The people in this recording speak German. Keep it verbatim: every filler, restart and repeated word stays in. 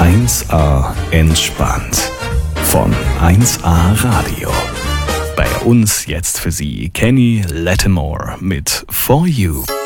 eins A entspannt von eins A Radio. Bei uns jetzt für Sie Kenny Lattimore mit For You.